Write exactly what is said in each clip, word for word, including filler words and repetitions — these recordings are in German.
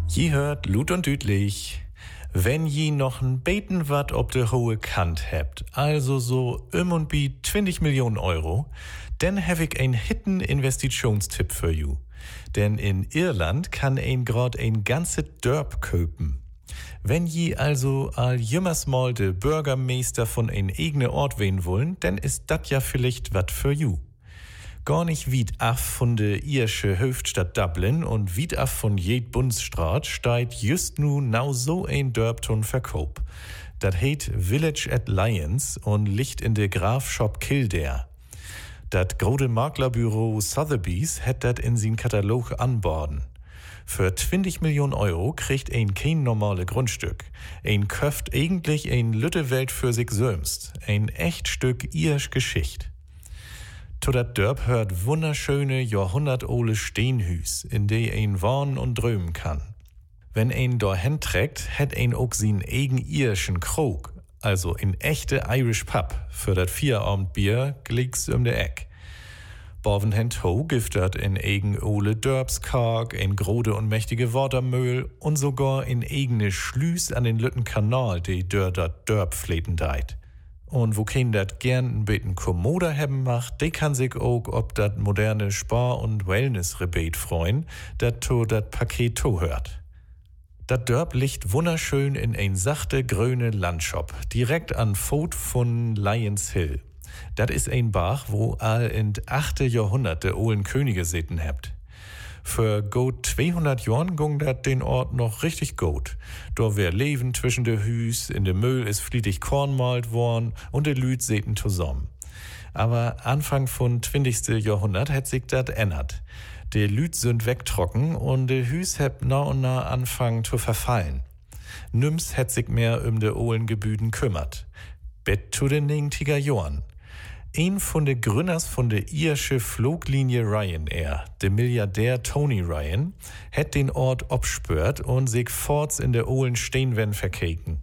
Je hört Lut und Düdlich. Wenn je noch n beten wat ob de hohe Kant hebt, also so um und bi zwanzig Millionen Euro, dann hab ich ein hitten Investitionstipp für you. Denn in Irland kann ein grad ein ganze Dörp köpen. Wenn je also all jümmers mal de Bürgermeister von ein eigene Ort wehen wollen, dann ist dat ja vielleicht wat für you. Gar nicht wied af von de irsche Hoofdstadt Dublin und wied af von jed Bundesstraat steigt just nu nau so ein Dörpton Verkauf. Dat heet Village at Lyons und liegt in de Grafschap Kildare. Dat grode Maklerbüro Sotheby's het dat in sin Katalog anborden. Für zwanzig Millionen Euro kriegt ein kein normale Grundstück. Ein köft eigentlich ein Lütte Welt für sich sömst. Ein echt Stück irsch Geschicht. To dat Dörp hört wunderschöne jahrhundertole Steenhüs, in de ein warnen und drömen kann. Wenn ein dorthin trägt, hätt ein auch sin eigen irischen Krog, also in echte Irish Pub, für dat Vierabendbier glicks um de Eck. Borven hent ho gift dat in eigen ole Dörpskarg, ein grode und mächtige Watermühl und sogar in eigene Schlüs an den Lütten Kanal, de dör dat Dörp fleten deit. Und wo kein dat gern ein bisschen kommoder haben macht, de kann sich auch ob dat moderne Spar- und Wellness-Rebate freuen, dat to dat Paket to hört. Dat Dörp liegt wunderschön in ein sachte grüne Landschaft, direkt an Foot von Lions Hill. Dat is ein Bach, wo all in achte Jahrhundert de ohlen Könige sitten hebt. Für gut zweihundert Jahren gung dat den Ort noch richtig gut. Da wär Leben zwischen de Hüs, in de Müll is flietig Korn malt worden und de Lüd säten zusammen. Aber Anfang von zwanzigsten Jahrhundert hat sich dat ändert. De Lüd sind wegtrocken und de Hüs heb nah und nah anfangen zu verfallen. Nüms hat sich mehr um de ohlen Gebüden kümmert. Bet zu den neunziger Jahren. Ein von de Gründers von der irische Fluglinie Ryanair, der Milliardär Tony Ryan, hat den Ort obspürt und sich forts in der ohlen Steinwände verkeken.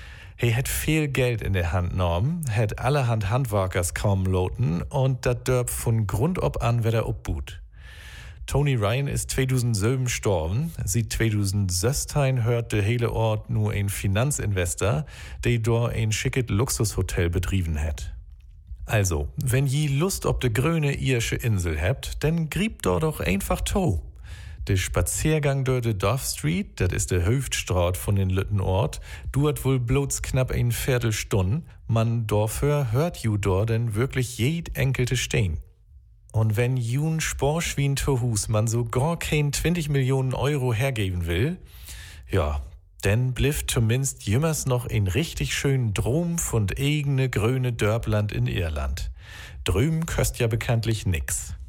Er hat viel Geld in der Hand genommen, hat allerhand Handwerkers kaum loten und dat Dörp von Grund ob an wieder obboot. Tony Ryan ist zweitausendsieben gestorben, seit zweitausendsechzehn hört der hele Ort nur ein Finanzinvestor, der dort ein schicket Luxushotel betrieben hat. Also, wenn je Lust ob de grüne irische Insel habt, dann grieb dort doch einfach to. Der Spaziergang durch de Dove Street, das ist der Hoofdstraat von den Lüttenort, duert wohl bloß knapp ein Viertelstunde, man dafür hört ju dort denn wirklich jed enkelte stehen. Und wenn jun Sporschwien to Hus man so gar kein zwanzig Millionen Euro hergeben will, ja, denn blifft zumindest jümmers noch ein richtig schönen Drom von eigene grüne Dörpland in Irland. Drüben köst ja bekanntlich nix.